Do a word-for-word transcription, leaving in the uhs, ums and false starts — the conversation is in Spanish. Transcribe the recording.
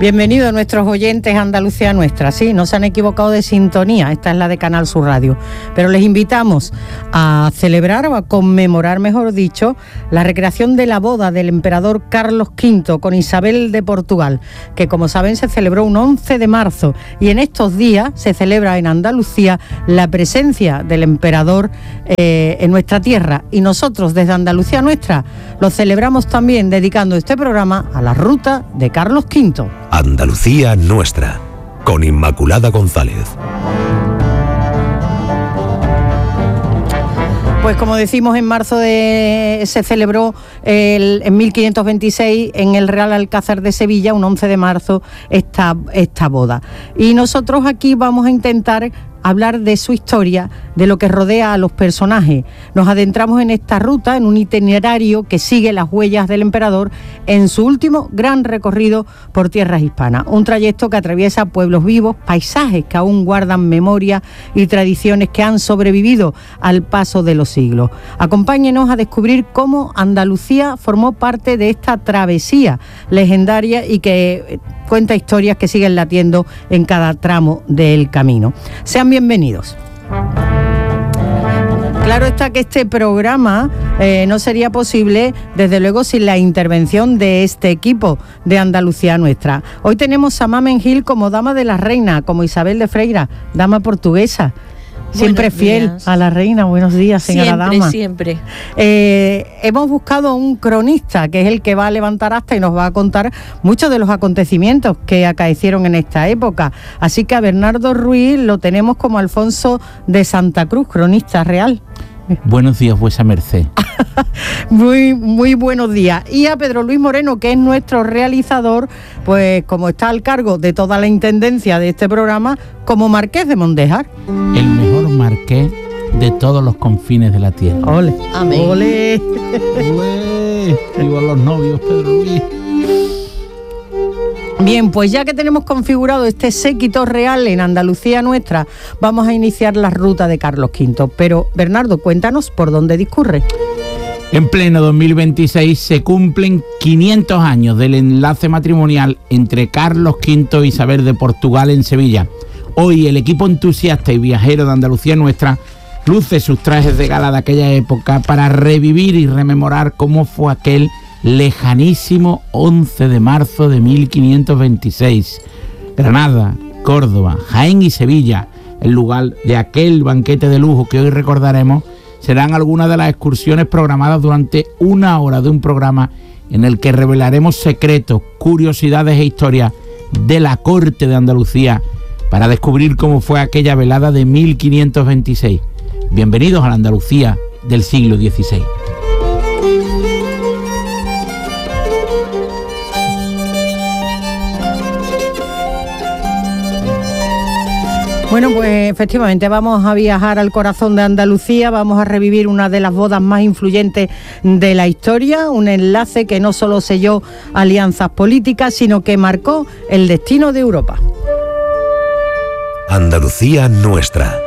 Bienvenidos nuestros oyentes a Andalucía Nuestra. Sí, no se han equivocado de sintonía, esta es la de Canal Sur Radio. Pero les invitamos a celebrar o a conmemorar, mejor dicho, la recreación de la boda del emperador Carlos quinto con Isabel de Portugal, que como saben se celebró un once de marzo, y en estos días se celebra en Andalucía la presencia del emperador eh, en nuestra tierra, y nosotros desde Andalucía Nuestra lo celebramos también dedicando este programa a la ruta de Carlos quinto. Andalucía Nuestra, con Inmaculada González. Pues como decimos, en marzo de, se celebró el, en mil quinientos veintiséis en el Real Alcázar de Sevilla, un once de marzo, esta, esta boda. Y nosotros aquí vamos a intentar hablar de su historia, de lo que rodea a los personajes. Nos adentramos en esta ruta, en un itinerario que sigue las huellas del emperador en su último gran recorrido por tierras hispanas. Un trayecto que atraviesa pueblos vivos, paisajes que aún guardan memoria y tradiciones que han sobrevivido al paso de los siglos. Acompáñenos a descubrir cómo Andalucía formó parte de esta travesía legendaria y que cuenta historias que siguen latiendo en cada tramo del camino. Sean bienvenidos. Claro está que este programa eh, no sería posible, desde luego, sin la intervención de este equipo de Andalucía Nuestra. Hoy tenemos a Mamen Gil como dama de la reina, como Isabel de Freira, dama portuguesa. Siempre fiel a la reina. Buenos días, señora siempre, dama. Siempre, siempre. Eh, hemos buscado un cronista, que es el que va a levantar acta y nos va a contar muchos de los acontecimientos que acaecieron en esta época. Así que a Bernardo Ruiz lo tenemos como Alfonso de Santa Cruz, cronista real. Buenos días, vuesa merced. Muy, muy buenos días. Y a Pedro Luis Moreno, que es nuestro realizador, pues como está al cargo de toda la intendencia de este programa, como Marqués de Mondéjar. El mejor marqués de todos los confines de la tierra. Ole. Amén. Ole. Ole. Viva los novios, Pedro Luis. Bien, pues ya que tenemos configurado este séquito real en Andalucía Nuestra, vamos a iniciar la ruta de Carlos quinto. Pero, Bernardo, cuéntanos por dónde discurre. En pleno dos mil veintiséis se cumplen quinientos años del enlace matrimonial entre Carlos quinto e Isabel de Portugal en Sevilla. Hoy el equipo entusiasta y viajero de Andalucía Nuestra luce sus trajes de gala de aquella época para revivir y rememorar cómo fue aquel lejanísimo once de marzo de mil quinientos veintiséis. Granada, Córdoba, Jaén y Sevilla, el lugar de aquel banquete de lujo que hoy recordaremos, serán algunas de las excursiones programadas durante una hora de un programa en el que revelaremos secretos, curiosidades e historias de la corte de Andalucía para descubrir cómo fue aquella velada de mil quinientos veintiséis. Bienvenidos a la Andalucía del siglo dieciséis. Bueno, pues efectivamente vamos a viajar al corazón de Andalucía, vamos a revivir una de las bodas más influyentes de la historia, un enlace que no solo selló alianzas políticas, sino que marcó el destino de Europa. Andalucía Nuestra,